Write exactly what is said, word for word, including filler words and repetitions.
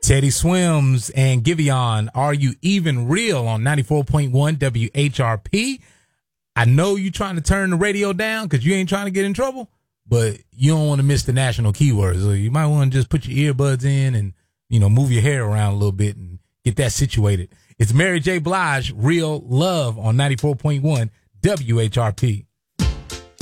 Teddy Swims and Giveon, Are You Even Real on ninety-four point one W H R P. I know you trying to turn the radio down because you ain't trying to get in trouble, but you don't want to miss the national keywords. So you might want to just put your earbuds in and, you know, move your hair around a little bit and get that situated. It's Mary J. Blige, Real Love on ninety-four point one W H R P.